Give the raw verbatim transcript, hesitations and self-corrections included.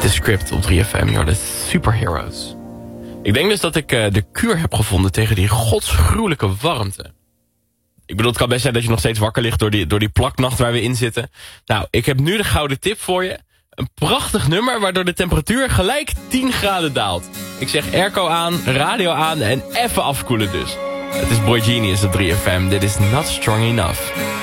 The Script op drie F M. You're the Superheroes. Ik denk dus dat ik uh, de kuur heb gevonden tegen die godsgruwelijke warmte. Ik bedoel, het kan best zijn dat je nog steeds wakker ligt door die, door die plaknacht waar we in zitten. Nou, ik heb nu de gouden tip voor je. Een prachtig nummer waardoor de temperatuur gelijk tien graden daalt. Ik zeg airco aan, radio aan en even afkoelen dus. Het is Boy Genius op drie F M. Dit is Not Strong Enough.